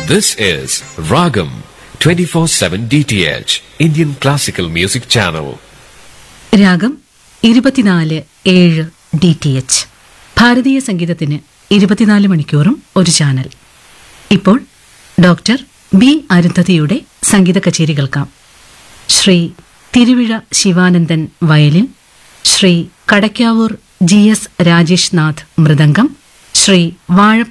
This is Ragam 24/7 DTH Indian Classical Music Channel. രാഗം 24/7 DTH ഭാരതീയ സംഗീതത്തിന് 24 മണിക്കൂറും ഒരു ചാനൽ. ഇപ്പോൾ ഡോക്ടർ ബി അരുന്ധതിയുടെ സംഗീത കച്ചേരി കേൾക്കാം. ശ്രീ തിരുവിഴ ശിവാനന്ദൻ വയലിൻ, ശ്രീ കടക്കാവൂർ GS രാജേഷ് നാഥ് മൃദംഗം, ശ്രീ വാഴ